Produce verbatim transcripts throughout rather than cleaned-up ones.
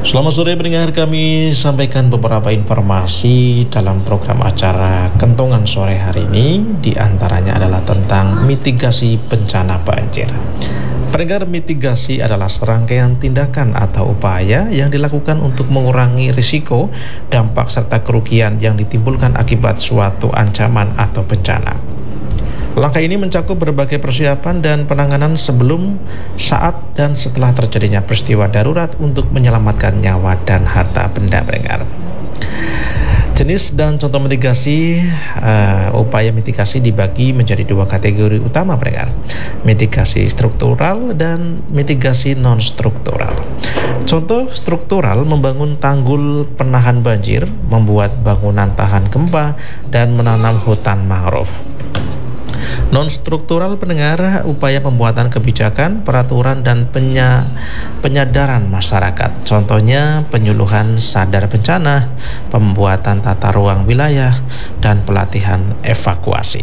Selamat sore pendengar, kami sampaikan beberapa informasi dalam program acara Kentongan sore hari ini. Di antaranya adalah tentang mitigasi bencana banjir. Pendengar, mitigasi adalah serangkaian tindakan atau upaya yang dilakukan untuk mengurangi risiko, dampak serta kerugian yang ditimbulkan akibat suatu ancaman atau bencana. Langkah ini mencakup berbagai persiapan dan penanganan sebelum, saat, dan setelah terjadinya peristiwa darurat untuk menyelamatkan nyawa dan harta benda pendengar. Jenis dan contoh mitigasi, uh, upaya mitigasi dibagi menjadi dua kategori utama pendengar. Mitigasi struktural dan mitigasi non-struktural. Contoh struktural membangun tanggul penahan banjir, membuat bangunan tahan gempa, dan menanam hutan mangrove. Non-struktural pendengar, upaya pembuatan kebijakan, peraturan, dan penya, penyadaran masyarakat. Contohnya penyuluhan sadar bencana, pembuatan tata ruang wilayah, dan pelatihan evakuasi.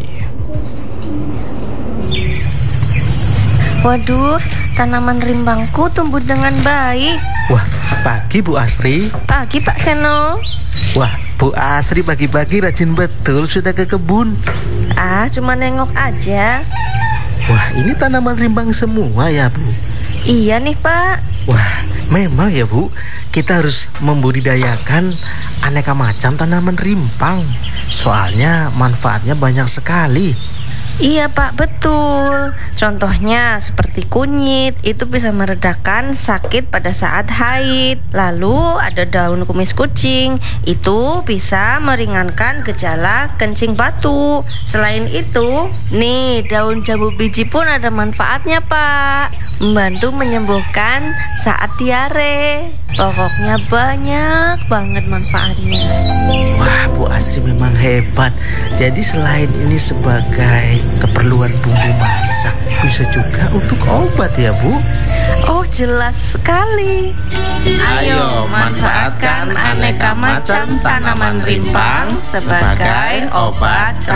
Waduh, tanaman rimbangku tumbuh dengan baik. Wah, pagi Bu Asri. Pagi Pak Seno. Wah, Bu Asri pagi-pagi rajin betul sudah ke kebun. Ah, cuma nengok aja. Wah, ini tanaman rimbang semua ya Bu? Iya nih Pak. Wah, memang ya Bu, kita harus membudidayakan aneka macam tanaman rimbang. Soalnya manfaatnya banyak sekali. Iya Pak, betul. Contohnya seperti kunyit, itu bisa meredakan sakit pada saat haid. Lalu ada daun kumis kucing, itu bisa meringankan gejala kencing batu. Selain itu, nih daun jambu biji pun ada manfaatnya Pak. Membantu menyembuhkan saat diare. Pokoknya banyak banget manfaatnya. Wah, Bu Asri memang hebat. Jadi selain ini sebagai keperluan bumbu masak, bisa juga untuk obat ya Bu? Oh, jelas sekali. Ayo manfaatkan aneka macam tanaman rimpang sebagai obat